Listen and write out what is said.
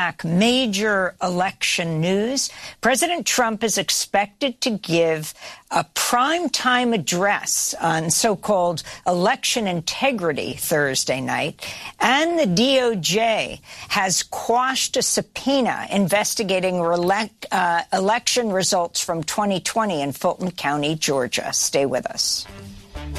back, major election news. President Trump is expected to give a primetime address on so-called election integrity Thursday night. And the DOJ has quashed a subpoena investigating election results from 2020 in Fulton County, Georgia. Stay with us.